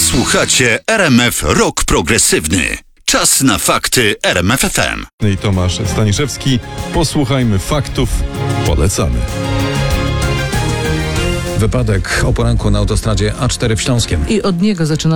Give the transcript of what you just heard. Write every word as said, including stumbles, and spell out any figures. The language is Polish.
Słuchacie R M F Rock Progresywny. Czas na fakty R M F F M. I Tomasz Staniszewski. Posłuchajmy faktów. Polecamy. Wypadek o poranku na autostradzie A cztery w Śląskiem. I od niego zaczyna